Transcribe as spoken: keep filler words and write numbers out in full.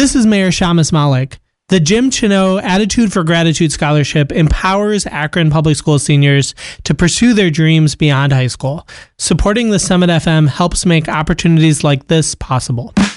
This is Mayor Shamus Malik. The Jim Chino Attitude for Gratitude Scholarship empowers Akron Public School seniors to pursue their dreams beyond high school. Supporting the Summit F M helps make opportunities like this possible.